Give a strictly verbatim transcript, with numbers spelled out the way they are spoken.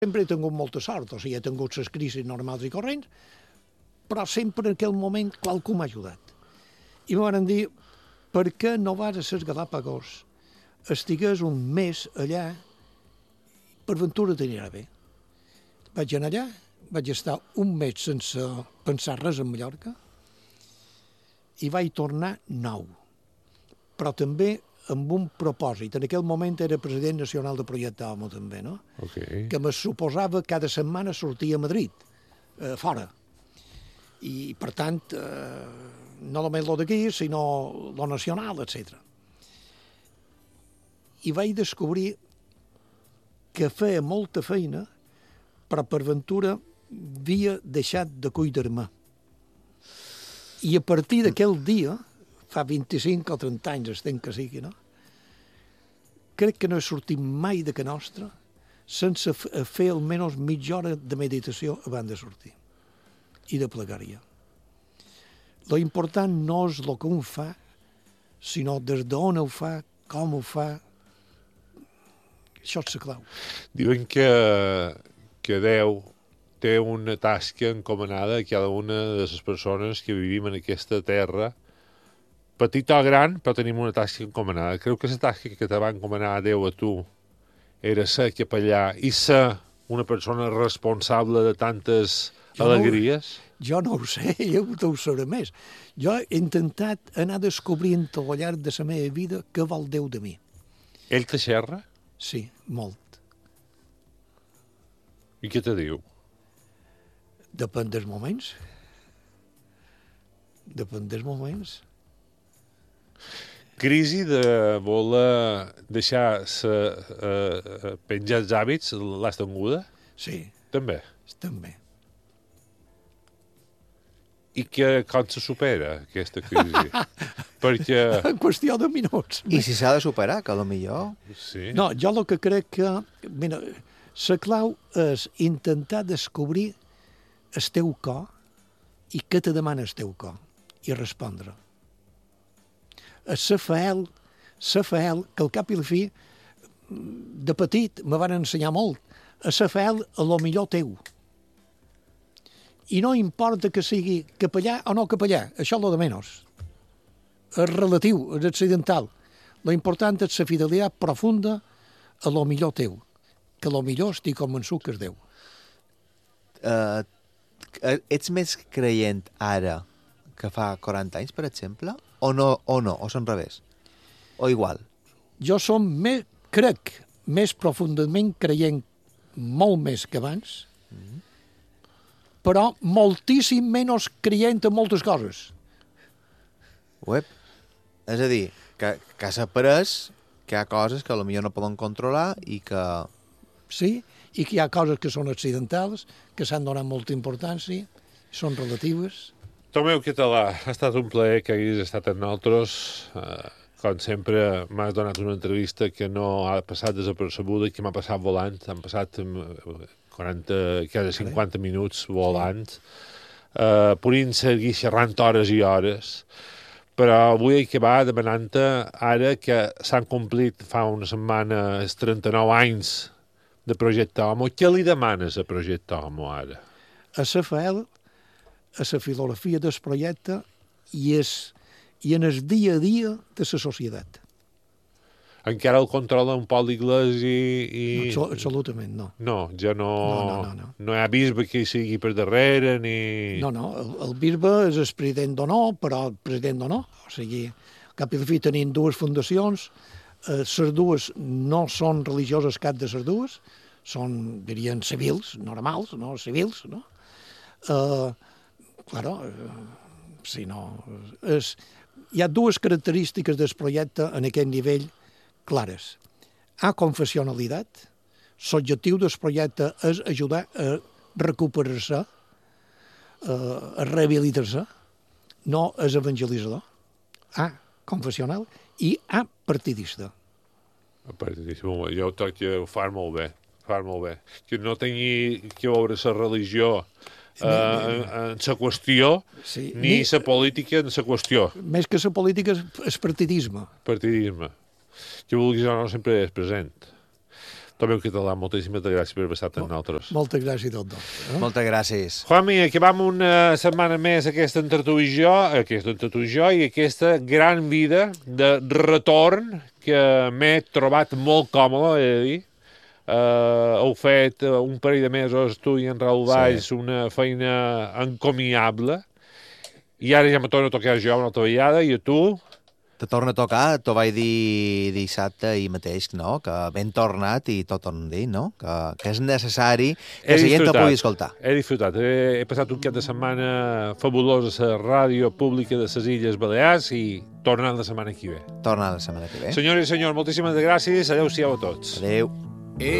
Sempre he tingut molta sort, o sigui, he tingut les crisis normals i corrents, però sempre en aquell moment qualcú m'ha ajudat. I m'ho van dir, per què no vas a les Galápagos, estigués un mes allà, per ventura t'anirà bé. Vaig anar allà, vaig estar un mes sense pensar res en Mallorca, i vaig tornar nou, però també amb un propòsit. En aquell moment era president nacional de Projecte Homo, també, no? Okay. Que me suposava cada setmana sortir a Madrid, eh, fora. I, per tant, eh, no només lo d'aquí, sinó lo nacional, etcètera. I vaig descobrir que feia molta feina, però per ventura havia deixat de cuidar-me. I a partir d'aquell dia, fa vint-i-cinc o trenta anys, estem que sigui, no? Crec que no he sortit mai de ca nostra sense fer almenys mitja hora de meditació abans de sortir i de plegària. Lo important no és el que un fa, sinó des d'on ho fa, com ho fa. Això és la clau. Diuen que, que Déu té una tasca encomanada a cada una de les persones que vivim en aquesta terra, petita o gran, però tenim una tasca encomanada. Creu que la tasca que te va encomanar a Déu a tu era ser capellà i ser una persona responsable de tantes jo alegries? No, jo no ho sé, jo ho sabré més. Jo he intentat anar descobrint al llarg de la meva vida què vol Déu de mi. Ell te xerra? Sí, molt. I què te diu? Depèn dels moments. Depèn dels moments. Crisi de voler deixar se, uh, penjar els hàbits, l'has tinguda? Sí. També? També. I que, com se supera, aquesta crisi? Perquè... En qüestió de minuts. I si s'ha de superar, que potser... Sí. No, jo el que crec que... Mira, la clau és intentar descobrir el teu cor i què te demana el teu cor i respondre. A ser fael, ser fael, que al cap i la fi, de petit, me van ensenyar molt, a ser fael a lo millor teu. I no importa que sigui capellà o no capellà, això és lo de menys. És relatiu, és accidental. Lo important és la fidelitat profunda a lo millor teu, que a lo millor estic convençut que és Déu. Uh, ets més creient ara que fa quaranta anys, per exemple? O no, o no, o són revés? O igual? Jo som, més, crec, més profundament creient molt més que abans, mm-hmm. però moltíssim menys creient en moltes coses. Uep. És a dir, que, que has après que hi ha coses que potser no poden controlar i que... Sí, i que hi ha coses que són accidentals, que s'han donat molta importància, són relatives. Tomeu Català, ha estat un plaer que haguis estat amb nosaltres. Uh, com sempre, m'has donat una entrevista que no ha passat desapercebuda, que m'ha passat volant. Han passat quaranta, quasi cinquanta minuts volant. Uh, podríem seguir xerrant hores i hores, però vull acabar demanant-te ara que s'han complit fa una setmana els trenta-nou anys de Projecte Homo. Què li demanes a Projecte Homo ara? A ser fael, a la filosofia del projecte i, és, i en el dia a dia de la societat. Encara el controla un poc l'Iglesi i... No, absolutament no. No, ja no... No, no, no, no. No hi ha bisbe que hi sigui per darrere, ni... No, no, el, el bisbe és el president d'honor, però el president d'honor. O sigui, cap i la fi tenim dues fundacions, eh, les dues no són religioses cap de les dues, són, dirien, civils, normals, no? Civils, no? Eh... Claro, si no... És, hi ha dues característiques del projecte en aquest nivell clares. A confessionalitat, l'objectiu del projecte és ajudar a recuperar-se, a rehabilitar-se, no és evangelitzador. A, confessional, i A, partidista. Partidista, jo toca ho fa molt bé, fa molt bé. Que no tingui que veure la religió Uh, en, en la qüestió, sí, ni la política en la qüestió. Més que la política és partidisme. Partidisme. Que vulguis o no sempre és present. Tomeu Català, moltíssimes gràcies per haver estat amb nosaltres. Moltes gràcies a tots dos. Eh? Moltes gràcies. Juanmi, acabam una setmana més aquesta entre tu i jo, aquesta entre tu i jo, i aquesta gran vida de retorn que m'he trobat molt còmode, he de dir. Uh, heu fet un parell de mesos, tu i en Raül Valls, sí. Una feina encomiable, i ara ja me torno a tocar jo una altra vegada, i a tu... Te torna a tocar, t'ho vaig dir dissabte i mateix, no? Que ben tornat i tot torna a dir, no? Que, que és necessari que la gent t'ho pugui escoltar. He disfrutat. He, he passat un cap de setmana fabulós a la ràdio pública de les Illes Balears i tornant la setmana que ve. Tornant la setmana que ve. Senyores i senyors, moltíssimes gràcies. Adéu-siau a tots. Adéu.